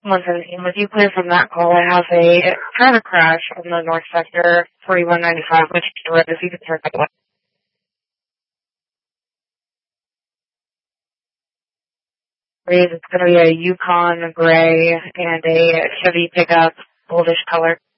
Listen, with you clear from that call, I have a traffic crash on the north sector, 4195, which road, if you could turn that way. It's going to be a Yukon gray and a Chevy pickup, goldish color.